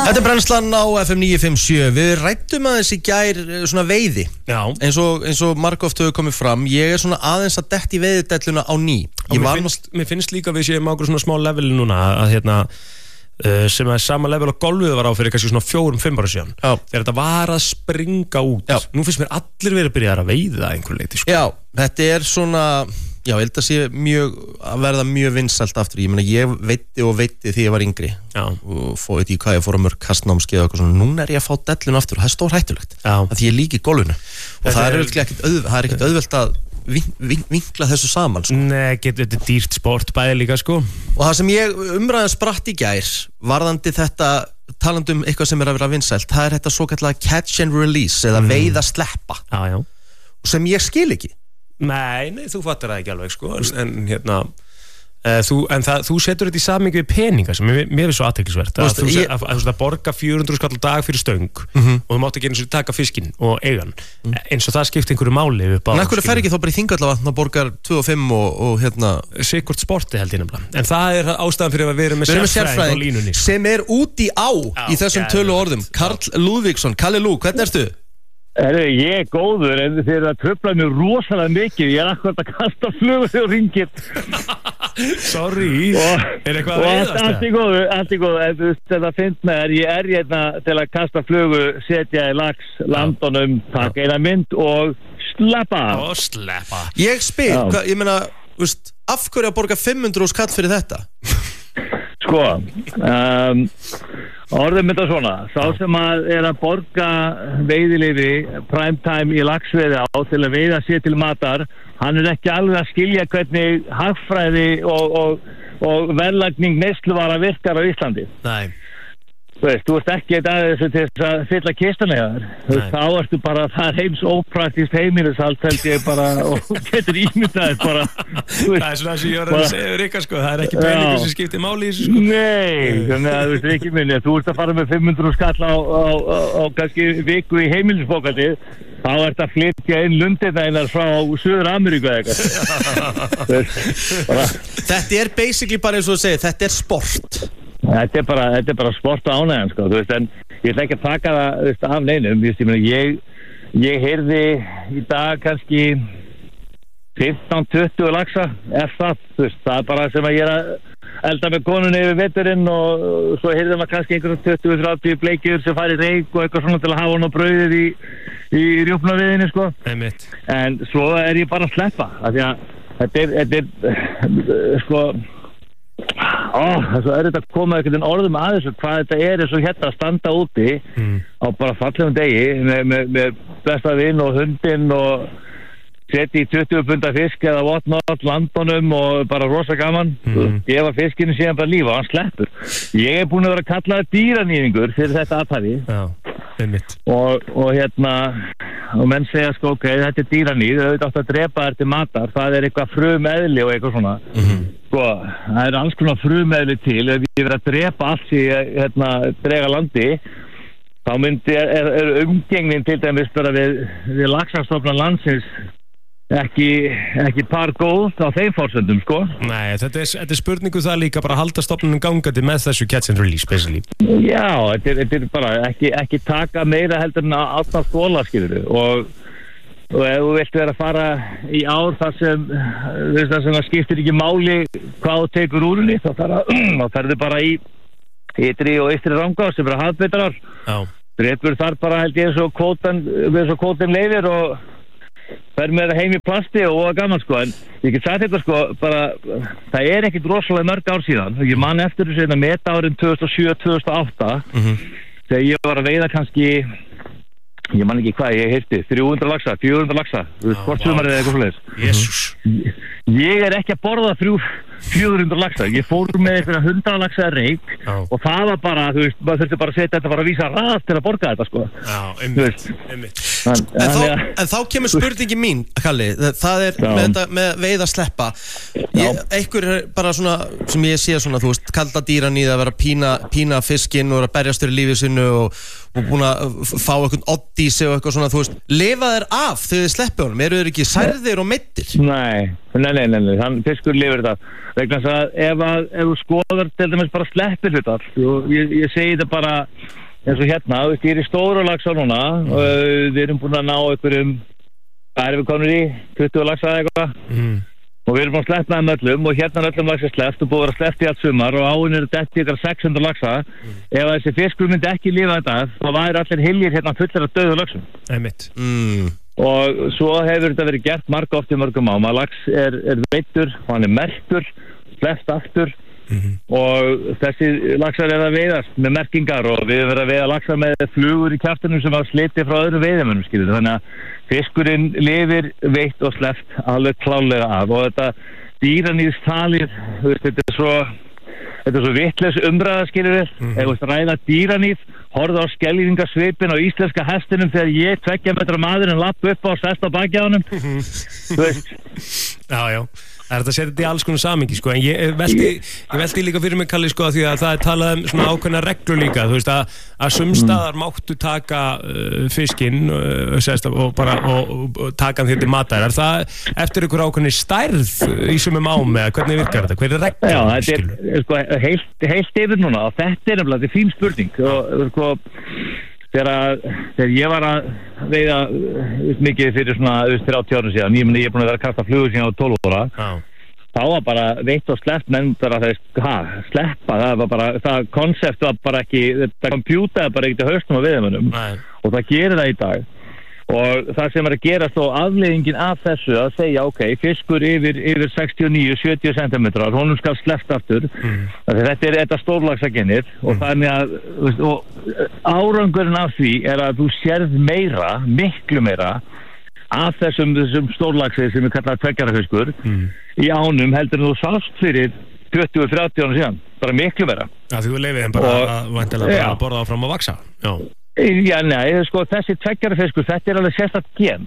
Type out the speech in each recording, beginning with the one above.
Þetta brennslan á FM 957. Við ræddum aðeins í gær svona veiði. Já. Eins og margoft hefur komið fram. Ég svona aðeins að detti veiðidelluna á ný. Mér finnst líka við séum á okkur svona smá leveli núna að sem að sama level á golfið var á fyrir kannski svona 4-5 ára síðan. Já. Þegar þetta var að springa út. Já. Nú finnst mér allir verið að byrja að veiða einhver leiti, sko. Já, þetta svona, já, ég held að sé að verða mjög vinsælt aftur. Ég meina, ég veitti því ég var yngri. Já. Og fóði því hvað ég fór á mörg kastnámskeið og eitthvað svona. Núna ég að fá delluna aftur og það stór hættulegt. Já. Að því ég líki golfinu. Og það er ekkert auðvelt að vinkla þessu saman, sko. Nei, þetta dýrt sport bæði líka, sko. Og það sem ég umræðan spratt í gær varðandi þetta, talandi eitthvað sem að vera vinsælt, það þetta svo kallega catch and release eða veiða sleppa. Já. Og sem ég skil ekki. Nei, þú fattar það ekki alveg, sko. Þú setur þetta í samhengi við peninga sem mér finnst svo athyglisvert að borga 400 skall á dag fyrir stöng og þú mátt ekki eins og taka fiskinn og eigan eins og það skiptir einhverju máli upp á. En hvernig fer ekki þá bara í Þingallavatn og borgar 2,5 og Sikkurt sporti held ég nefnilega. En það er ástæðan fyrir að við erum með sérfræðing á línunni sem er úti á í þessum tölu orðum. Karl Lúðvíksson, Kalli Lú, hvernig ertu? Ég er góður en þeir eru að tröfla mér rosalega mikið. Ég er akkurat að kasta flugu þegar ringir. Sorry. Er eitthvað að veiðast það? Allt er góður. Þetta finnst með ég er hérna til að kasta flugu, setja í lax, landunum, taka eina mynd og sleppa. Ég spyr, ég meina, af hverju að borga 500 skall fyrir þetta? Sko, orðum þetta svona, sá sem að er að borga veiðileyfi primetime í laxveiði á til að veiða sér til matar, hann er ekki alveg að skilja hvernig hagfræði og verðlagning neysluvara virkar á Íslandi. Nei. Þú ert ekki aðeins til að fylla kistana hjá þér. Þá ertu bara, það er heims ópraktist heimilishald held ég bara og getur ímyndaðir bara. Það er svona sem ég var að segja Rikka, sko, það er ekki peningur sem skiptir máli í þessu, sko. Nei, þannig að þú ekki minni, þú ert að fara með 500 skall á kannski viku í heimilisbókaldi, þá ert að flytja inn lundinæðinar frá Suður Ameríku eða eitthvað. Þetta er basically bara eins og þú segir, þetta er sport. Þetta er bara sport og ánægjan, sko, en ég ætla ekki að taka það af neinum, ég heyrði í dag kannski 15-20 laxa, það er bara sem að ég er að elda með konunni yfir veturinn og svo heyrði maður kannski einhverjum 20-30 bleikjur sem fari reik og eitthvað svona til að hafa hann á brauðið í rjúpnaviðinni, sko. Einmitt. En svo er ég bara að sleppa, af því að þetta er sko, það er svo erfitt að koma einhvern orðum að þessu hvað þetta er eins og hérna að standa úti á bara fallegum degi með besta vinn og hundinn og setja í 20 punda fisk eða whatnot landunum og bara rosa gaman gefa fiskinu síðan bara lífa og hann sleppur. Ég er búin að vera að kalla það dýranýðingur fyrir þetta aðtæfi og menn segja sko ok, þetta er dýranýð, þau átt að drepa þér til matar, það er eitthvað frumeðli og eitthvað svona sko, það er alls konar frumeðli til, ef ég verið að drepa allt í drega landi þá er umgengnin til dæmis bara við laxastofnar landsins ekki par góð á þeim forsendum, sko. Nei, þetta er spurningu það líka bara að halda stofnunum gangandi með þessu catch and release, basically. Já, þetta er bara ekki taka meira heldur en að alltaf skóla, skilur og ef þú vilt vera að fara í ár þar sem það skiptir ekki máli hvað þú tekur úr henni, þá ferðu bara í ytri og eystri Rangá sem eru hafbeitrar. Já. Drepur þar bara held ég eins og kvótan leifir og fer með það heim í plasti og gaman, sko, en ég get sagt þetta, sko, bara það er ekkit rosalega mörg ár síðan ég man eftir þessu meta árin 2007-2008 þegar ég var að veiða kannski ég man ekki hvað, ég heyrti 300 laxa, 400 laxa hvort sumarið eða eitthvað svoleiðis. Jesús. Ég er ekki að borða 400 laxa, ég fór með eitthvað 100 laxa reik og það var bara, þú veist, maður þurfti bara að setja þetta bara að vísa ræð til að borga þetta, sko. Já, einmitt. En þá kemur spurningi mín, Kalli, það er með veiða sleppa. Einhver bara svona, sem ég sé svona, þú veist, kalda dýran í það að vera pína fiskinn og að berjast fyrir lífið sinu og búin að fá eitthvað oddísi og eitthvað svona, þú veist, lifa þeir af þegar þið sleppi honum, eru þeir ekki særðir og meiddir? Nei, hann fiskur lifir þetta vegna þess að ef þú skoðar til dæmis bara sleppir hlutar, ég segi þetta bara eins og hérna, ég er í stóru laxa núna, við erum búin að ná einhverjum, hvað erum við konur í, 20 laxa eða eitthvað, og við erum búin að sleppa þeim öllum og hérna er öllum laxa sleppt og búið að vera sleppt í allt sumar og áin eru detti ykkur 600 laxa. Ef þessi fiskur myndi ekki lifa þetta, þá væri allir hyljir hérna fullir af dauðu laxum. Einmitt. Og svo hefur þetta verið gert oft í mörgum ám að lax er veiddur, hann er merktur, sleppt aftur og þessi laxar er að veiðast með merkingar og við verðum að veiða laxar með flugur í kjaftinum sem hafa slitið frá öðrum veiðimönnum, skilur. Þannig að fiskurinn lifir veitt og sleppt alveg klálega af og þetta dýraníðstalið, þetta er svo vitlaus umræða, skilur við. Ef þú ræða dýraníð, horfðu á skelfingasvipinn á íslenska hestinum þegar ég 2 metra maðurinn lapp upp á sest á baki á honum. Þú veist. Já. Það er þetta að setja þetta í alls konar samingi, sko, en ég velti líka fyrir mig, Kalli, sko, því að það er talað svona ákveðna reglur líka, þú veist, að sumstaðar máttu taka fiskinn og taka hann til matar. Er það eftir ykkur ákveðni stærð í sumum ám, eða hvernig virkar þetta? Hver er reglur? Já, þetta er sko, heilt yfir núna, og þetta er nefnilega fín spurning, og sko, þegar ég var að veiða mikið fyrir svona 30 árum síðan, ég er búin að vera að kasta flugur síðan á 12 ára, þá var bara veitt og sleppt nefndar að sleppa, það var bara, það konsept var bara ekki, þetta kompjútaði bara ekkert í haustum á veiðimönnum og það gerir það í dag. Og það sem er að gerast og afleiðingin af þessu að segja, ok, fiskur yfir 69-70 cm, honum skal sleppt aftur. Þetta er stórlaxagenið og þannig að árangurinn af því er að þú sérð meira, miklu meira af þessum stórlaxi sem við kallaðum tveggjara-fiskur í ánum heldur en þú sást fyrir 20-30 árum síðan, bara miklu meira. Já, því þú leifið þeim bara að borða áfram og vaksa. Já. Já, nei, sko, þessi tveggjara-fiskur, þetta er alveg sérstakt gen.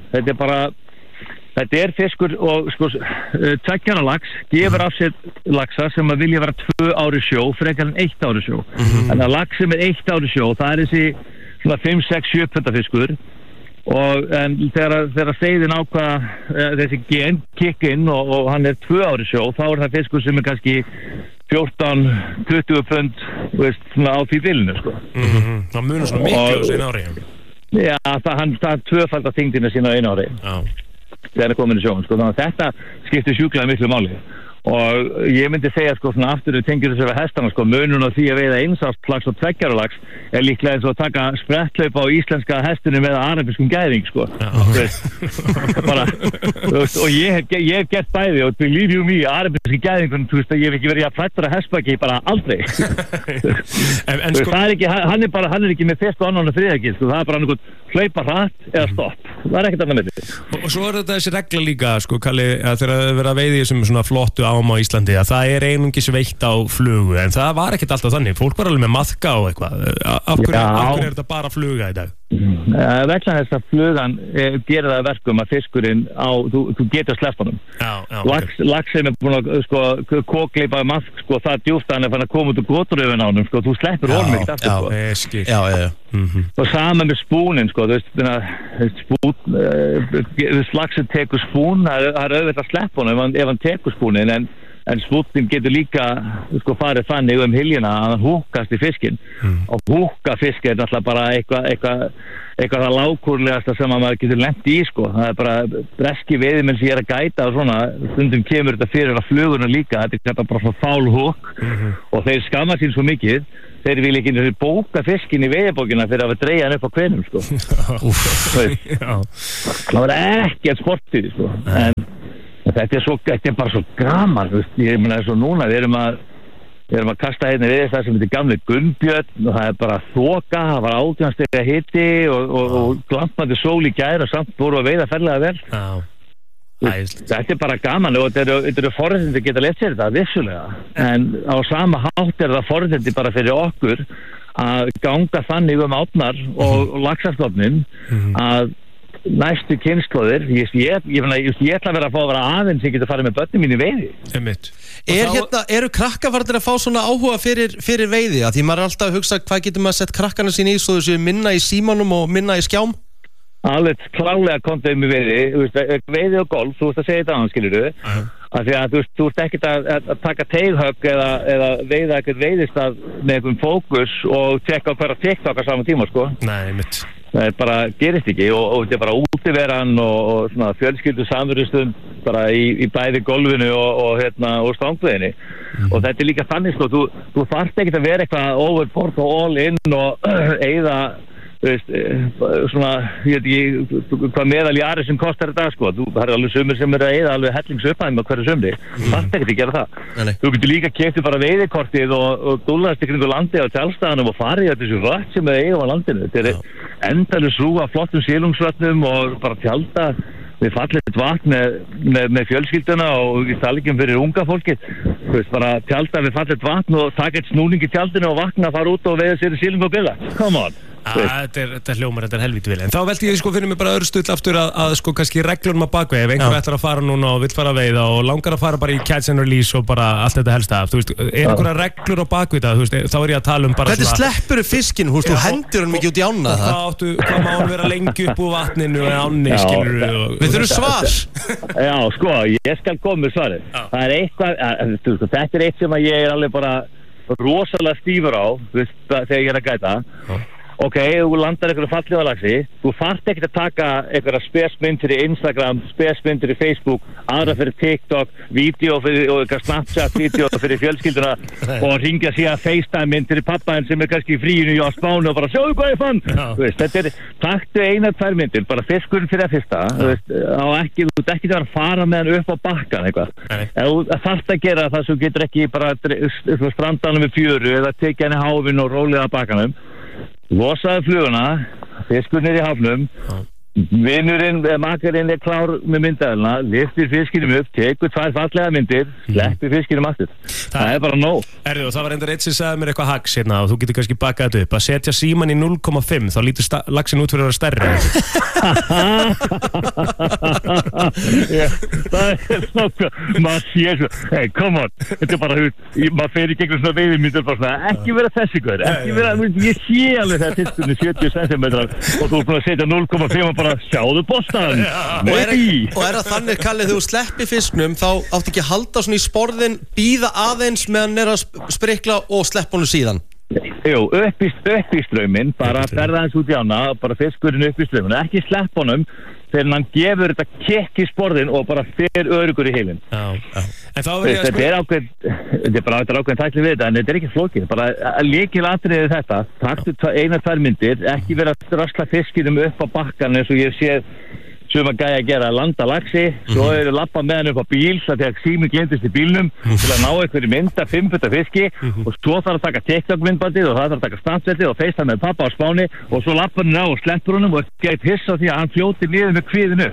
Þetta er fiskur og sko, tveggjara-lax gefur af sér laxa sem að vilja vera 2 ári sjó, frekar en 1 ári sjó. Þannig að lax sem er 1 ári sjó, það er þessi svona 5-6-7 punda fiskur en þegar seiðin ákvaða þessi gen kikk inn og hann er 2 ári sjó, þá er það fiskur sem er kannski 14-20 pund, veist, svona á því bilinu, sko. Það munur svona miklu á sín ári. Já, það tvöfaldar þyngdina sína á 1 ári. Já. Þegar það er komin í sjón, sko. Þannig að þetta skiptir sjúklega miklu máli. Og ég myndi segja, sko, svona aftur við tengjum þessu við hestana, sko, munun á því að veiða einsástlax og tveggjara-lax er líklega eins og að taka spretthlaupa á íslenska hestinu með arabiskum gæðing, sko. Bara, og ég hef gert bæði og believe you me, arabiski gæðingun, þú veist að ég hef ekki verið að flættra hestbaki bara aldrei. En sko, það er ekki, hann er ekki með fyrst og annan og þriðagil, sko, það er bara einhvern hlaupa hratt eða stopp. Það er ekkert annað með þetta. Og svo er þetta þessi regla líka, sko, Kalli, að þegar það verið að veiði þessum svona flottu ám á Íslandi, að það er einungis veitt á flugu, en það var ekkert alltaf þannig. Fólk var alveg með maðka og eitthvað. Af hverju er þetta bara fluga í dag? Vegna þess að flugan gerir það verkum að fiskurinn þú getur sleppt honum. Lax sem er búin að sko kokleipa maðk, sko, það djúpt að hann er fann að koma út úr goturöfun á honum, sko, þú sleppur honum ekkert aftur, sko. Og sama með spúnin, sko, þú veist, laxin tekur spún, það er auðvitað að sleppa honum ef hann tekur spúnin, en spúnin getur líka, sko, farið þannig hyljina að hann húkast í fiskinn. Og húka fisk er náttúrulega bara eitthvað það lágkúrlegasta sem að maður getur lent í, sko. Það er bara breski veiðimenn sem ég er að gæta og svona, stundum kemur þetta fyrir að fluguna líka, þetta er bara svona fál húk og þeir skamma sín svo mikið, þeir vil ekki bóka fiskinn í veiðibókina fyrir að dreigja hann upp á kvenum, sko. Það var ekkert sportið, sko. En þetta er bara svo gaman, veist, ég meina svo núna við erum að kasta hérna við það sem heitir gamli Gunnbjörn og það er bara þoka, það var 18 stiga hiti og glampandi sól í gær og samt voru að veiða ferlega vel. Þetta er bara gaman og þetta eru forréttindi geta lett sér þetta, vissulega, en á sama hátt er það forréttindi bara fyrir okkur að ganga þannig átnar og laxastofnin að næstu kynslóðir, ég ætla að vera að fá að vera aðeins sem getur farið með börnum mín í veiði. Eru krakkavarnir að fá svona áhuga fyrir veiði? Því maður er alltaf að hugsa hvað getur maður að setja krakkana sín í svo þessu minna í símanum og minna í skjám? Alveg klálega kontaðum í veiði og golf, þú veist að segja þetta annars, skilur af því að þú ert ekkert að taka teighögg eða veiða ekkert veiðistað með einhvern fókus og tjekka á hverja TikTok á saman tíma, sko. Nei, mitt. Það bara gerist ekki og þetta bara útiveran og svona fjölskyldu samverðustund bara í bæði golfinu og stangveðinni. Og þetta líka þannig, sko, þú þarft ekkert að vera eitthvað overboard og all in og eyða, svona, ég veit ekki hvað meðal í ári sem kostar þetta, sko. Það alveg sumir sem að eyða alveg hellingsupphæðum á hverju sumri. Þú þarft ekkert að gera það. Nei. Þú getur líka keypt bara veiðikortið og dúllast í kringu landi á tjaldstæðanum og farið á þessu rött sem við eigum á landinu. Þetta endalaus rúa flottum silungsvötnum og bara tjalda við fallegt vatn með fjölskylduna og við tala ekki fyrir unga fólkið. Þú veist, bara tjalda við fallegt vatn og taka eitt snúning í tjaldinu og vakna, fara út og veiða sér í silung og billa. Come on. Þetta hljómar, þetta helviti vel. En þá velti ég sko fyrir mig bara öðru stull aftur að sko kannski reglunum að bakveg. Ef einhver ætlar að fara núna og vill fara að veiða og langar að fara bara í catch and release og bara allt þetta helsta af, þú veist, einhverja reglur á bakvið það, þú veist, þá ég að tala bara hvernig sleppur fiskinn, þú hendur hann mikið út í ána hvað má hann vera lengi upp úr vatninu eða ánni, skilur við þurfum svar. Já, sko, ég skal koma með svarið. Það eitthvað, þetta eitt sem að ég alveg bara rosalega stífur á, veist, þegar ég að gæta. Ok, þú landar einhverju fallið á laxi, þú þarft ekkert að taka einhverja spesmyndir í Instagram, spesmyndir í Facebook, aðra fyrir TikTok, vídeo fyrir, og eitthvað Snapchat-vídeó fyrir fjölskylduna og ringja síðan FaceTime-myndir í pappaðin sem kannski í fríinu á Spáni og bara sjáðu hvað ég fann. Þú veist, þetta taktu 1-2 myndir, bara fiskurinn fyrir að fyrsta, þú veist, þú ert ekki að fara með hann upp á bakkan eitthvað. Þú þarft að gera það sem getur ekki bara strandanum við fjöru eða tekið henni háfinn og rólega að bakkanum. Losaði fluguna, fiskurinn í hafnum, vinurinn, makarinn klár með myndaðilina, liftir fiskinum upp, tekur 2 fallega myndir, sleppir fiskinum aftur. Það bara nóg. Og það var reyndar eitt sem sagði mér eitthvað hacks hérna og þú getur kannski bakað þetta upp, að setja síman í 0,5 þá lítur laxinn út fyrir að vera stærri. Það nokkuð, maður sé svo, hey, come on, þetta bara, maður fer í gegnum svona veiðimyndir bara svona, ekki vera þessi guður, ekki vera, ég sé alveg það fiskurinn í 70 cm og þú búin að setja 0,5 og bara sjáðu bóstaðan. Og það þannig, Kalli, þegar þú sleppir fisknum þá áttu ekki að halda svona í sporðin, býða aðeins meðan að sprikla og sleppa honum síðan. Jú, upp í strauminn, bara ferða hans út í ána, bara fiskurinn upp í strauminn, ekki sleppa honum þegar hann gefur þetta kekk í sporðin og bara fer örugur í heilin. En þá verður ég að sko... Þetta er bara ákveðin tækli við þetta, en þetta er ekki flókið. Bara lykilatriðið þetta, taktu 1-2 myndir, ekki vera að drasla fiskinum upp á bakkan eins og ég sé suma gæja að gera, landa laxi, svo eru lappa með hann upp á bíl, það þegar síminn glemdist í bílnum til að ná einhverju mynda 5 putta fiski og svo þarf að taka TikTok-myndbandið og það þarf að taka Snapchatið og FaceTime með pappa á Spáni og svo lappar hann á og sleppur honum og gæt hissa því að hann fljóti niður með kviðinu.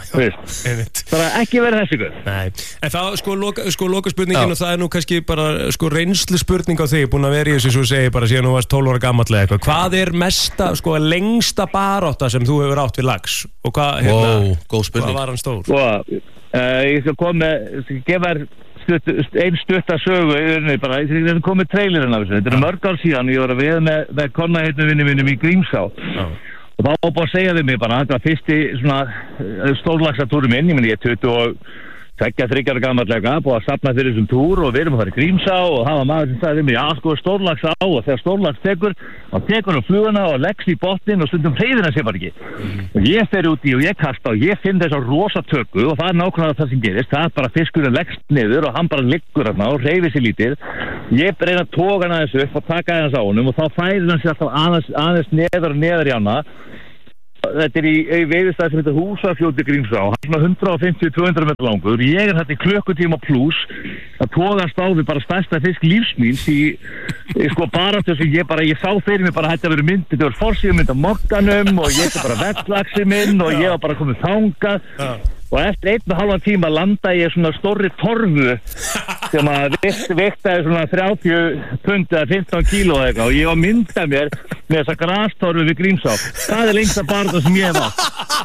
Það er ekki verið þessi guð. Nei, en það loka spurningin og það er nú kannski bara reynslu spurning á þig, búin að vera í þessu svo segi bara síðan þú varst 12 ára gamall eða eitthvað. Hvað er mesta, lengsta barátta sem þú hefur átt við lax og hvað góð spurning. Hvað var hann stór? Ég skal koma gefa einn stutta sögu ég kom með trailerinn af þessu. Þetta er mörg ár síðan ég var að veða með konnaheitnum mínum í Grímsá og þá var bara að segja við mig bara þetta var fyrsti stórlaxatúrum minn, ég er 22-23 ára gamallega, búið að safna fyrir þessum túr og við erum að fara í Grímsá og það var maður sem sagði við mig, já sko stórlax á og þegar stórlax tekur hann fluguna og leggst í botnin og stundum hreyfir hann sér bara ekki. Og ég fer út í og ég kasta og ég finn þessa rosa tökku og það er nákvæmlega það sem gerist, það er bara fiskurinn leggst niður og hann bara liggur hann og hreyfir sér lítið. Ég reyna að toga hann aðeins upp og taka aðeins á honum og þá færir hann sér alltaf aðeins neðar í hana. Þetta er í veiðistæði sem heitir Húsafljóti Grímsá, hann er svona 150-200 metrar langur. Ég er þetta í klukkutíma pluss að togast á við bara stærsta fisk lífsmíns í sko baráttu sem ég sá fyrir mig bara þetta verið mynd, þetta var forsíðumynd af mokkanum og ég er bara vettlaxi minn og ég var bara komið þangað og eftir 1,5 tíma landa ég svona stórri torfu sem að viktaði svona 30 pund eða 15 kíló eða eitthvað og ég var myndað mér með þessa grastorfu við Grímsá. Það er lengsta baráttu sem ég var.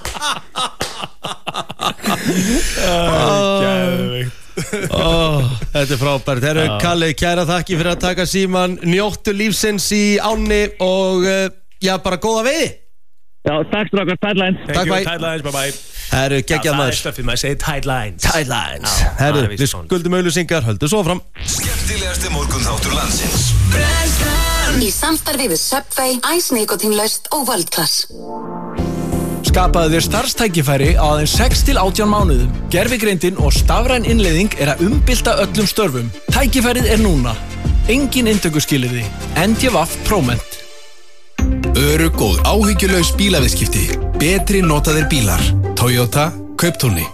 Þetta er frábært. Kalli, kæra þakki fyrir að taka síman, njóttu lífsins í ánni og bara góða veiði. Já, takk strákar, Tight Lines. Takk, bye. Tight Lines, bye. Það eru geggjað maður. Það er stöfið, maður segir Tight Lines. Tight Lines. Herru, við skuldum auglýsingar, höldum svo fram. Skemmtilegasti morgunþáttur landsins. Í samstarfi við Subway, Ice Nikotínlaust og World Class. Skapaðu þér starfstækifæri á aðeins 6-18 mánuðum. Gervigreindin og stafræn innleiðing er að umbylta öllum störfum. Tækifærið er núna. Engin inntökuskilyrði. NTVAF Proment. Örugg og áhyggjulaus bílaviðskipti. Betri notaðir bílar. Toyota Kauptúni.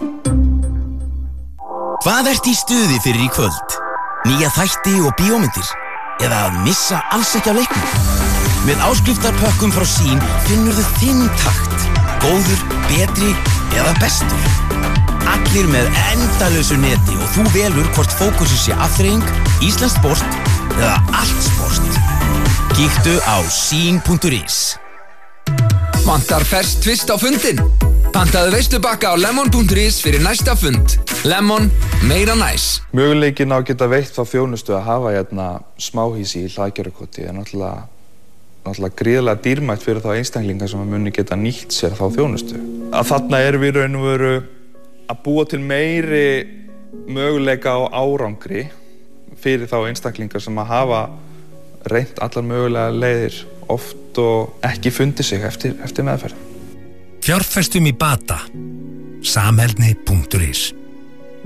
Hvað ert í stuði fyrir í kvöld? Nýja þætti og bíómyndir? Eða að missa alls ekki af leiknum? Með áskriftarpökkum frá Sín finnurðu þinn takt. Góður, betri eða bestur. Allir með endalausu neti og þú velur hvort fókusið sé afþreying, íslenskt sport eða allt sport. Kíktu á sin.is. Vantar ferskt tvist á fundin? Pantaðu veislubakka á lemon.is fyrir næsta fund. Lemon, meira næs. Möguleikin á að geta veitt þá þjónustu að hafa hérna smáhýsi í Hlaðgerðarkoti er náttúrulega gríðarlega dýrmætt fyrir þá einstaklinga sem muni geta nýtt sér þá þjónustu. Að þarna erum við raun og veru að búa til meiri möguleika á árangri fyrir þá einstaklinga sem að hafa reynt allar mögulega leiðir oft og ekki fundið sig eftir meðferð. Fjárfestum í bata. Samheldni.is